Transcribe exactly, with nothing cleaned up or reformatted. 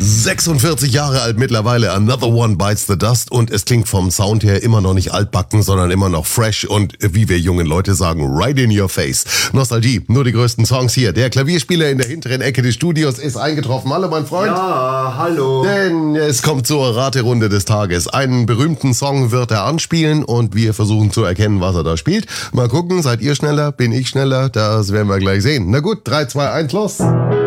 sechsundvierzig Jahre alt mittlerweile, Another One Bites the Dust, und es klingt vom Sound her immer noch nicht altbacken, sondern immer noch fresh und, wie wir jungen Leute sagen, right in your face. Nostalgie, nur die größten Songs hier. Der Klavierspieler in der hinteren Ecke des Studios ist eingetroffen. Hallo, mein Freund. Ja, hallo. Denn es kommt zur Raterunde des Tages. Einen berühmten Song wird er anspielen und wir versuchen zu erkennen, was er da spielt. Mal gucken, seid ihr schneller, bin ich schneller? Das werden wir gleich sehen. Na gut, drei, zwei, eins, los.